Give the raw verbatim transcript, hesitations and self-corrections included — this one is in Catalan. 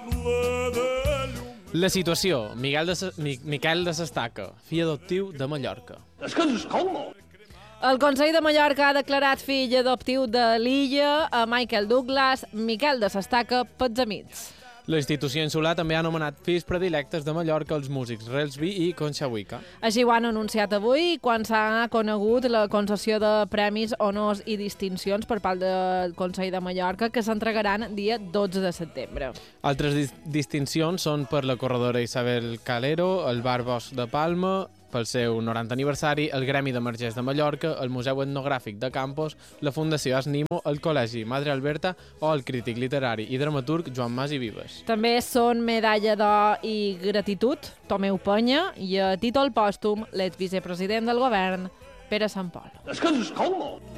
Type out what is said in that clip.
La situació. Miguel de, Sa... Mi... Miquel de Sestaca, fill adoptiu de Mallorca. És que s'escolma. El Consell de Mallorca ha declarat fill adoptiu de l'illa a Michael Douglas, Miquel de Sestaca, Pets-Amics. La institució insular també ha anomenat fills predilectes de Mallorca els músics Relsby i Concha Huica. Així ho han anunciat avui quan s'ha conegut la concessió de premis, honors i distincions per part del Consell de Mallorca que s'entregaran dia dotze de setembre. Altres dis distincions són per la corredora Isabel Calero, el Bar Bosc de Palma, pel seu norantè aniversari, el Gremi d'Emergents de Mallorca, el Museu Etnogràfic de Campos, la Fundació Asnimo, el Col·legi Madre Alberta o el crític literari i dramaturg Joan Mas i Vives. També són medalla d'or i gratitud, Tomeu Penya, i a títol pòstum, l'exvicepresident del govern, Pere Sant Pol. És que s'escolma.